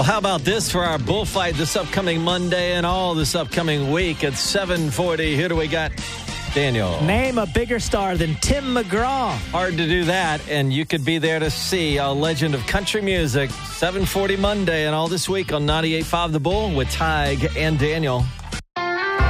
how about this for our bullfight this upcoming Monday and all this upcoming week at 7:40? Who do we got? Daniel. Name a bigger star than Tim McGraw. Hard to do that, and you could be there to see a legend of country music. 7:40 Monday and all this week on 98.5 The Bull with Tig and Daniel.